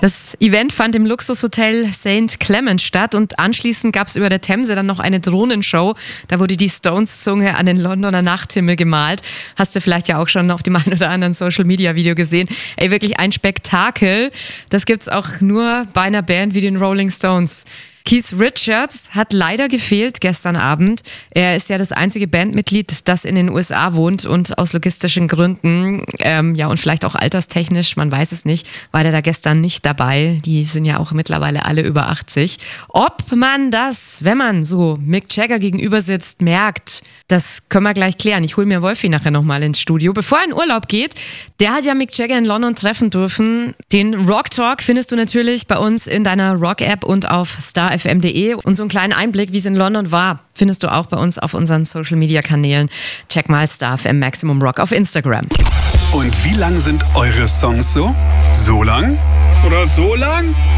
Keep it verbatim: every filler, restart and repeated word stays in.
Das Event fand im Luxushotel Saint Clement statt und anschließend gab es über der Themse dann noch eine Drohnenshow. Da wurde die Stones-Zunge an den Londoner Nachthimmel gemalt. Hast du vielleicht ja auch schon auf dem einen oder anderen Social-Media-Video gesehen. Ey, wirklich ein Spektakel. Das gibt's auch nur bei einer Band wie den Rolling Stones. Keith Richards hat leider gefehlt gestern Abend. Er ist ja das einzige Bandmitglied, das in den U S A wohnt und aus logistischen Gründen, ähm, ja und vielleicht auch alterstechnisch, man weiß es nicht, war der da gestern nicht dabei. Die sind ja auch mittlerweile alle über achtzig. Ob man das, wenn man so Mick Jagger gegenüber sitzt, merkt, das können wir gleich klären. Ich hole mir Wolfi nachher nochmal ins Studio. Bevor er in Urlaub geht, der hat ja Mick Jagger in London treffen dürfen. Den Rock Talk findest du natürlich bei uns in deiner Rock-App und auf star f m punkt d e. Und so einen kleinen Einblick, wie es in London war, findest du auch bei uns auf unseren Social-Media-Kanälen. Check mal Star F M Maximum Rock auf Instagram. Und wie lang sind eure Songs so? So lang? Oder so lang?